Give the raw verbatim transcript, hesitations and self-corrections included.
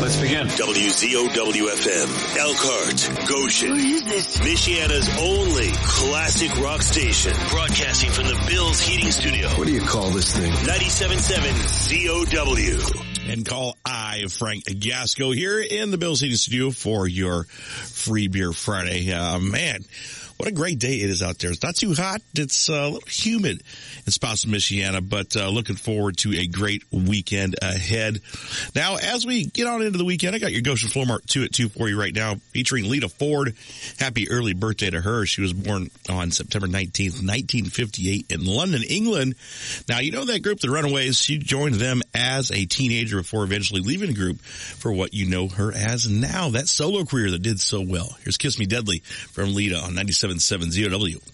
Let's begin. W Z O W F M, Elkhart, Goshen. What is this? Michiana's only classic rock station. Broadcasting from the Bills Heating Studio. What do you call this thing? ninety-seven point seven Z O W. And call I, Frank Gasco, here in the Bills Heating Studio for your Free Beer Friday. Uh, man, what a great day it is out there. It's not too hot. It's uh, a little humid in Spotswood, Michiana, but uh, looking forward to a great weekend ahead. Now, as we get on into the weekend, I got your Goshen Floor Mart two at two for you right now, featuring Lita Ford. Happy early birthday to her. She was born on September nineteenth, nineteen fifty-eight in London, England. Now, you know that group, the Runaways. She joined them as a teenager before eventually leaving the group for what you know her as now, that solo career that did so well. Here's Kiss Me Deadly from Lita on ninety-seven point seven Z O W.